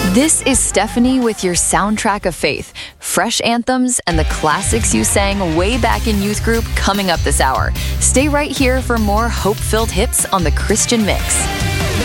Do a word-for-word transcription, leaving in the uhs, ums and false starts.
This is Stephanie with your soundtrack of faith. Fresh anthems and the classics you sang way back in youth group coming up this hour. Stay right here for more hope-filled hits on the Christian Mix.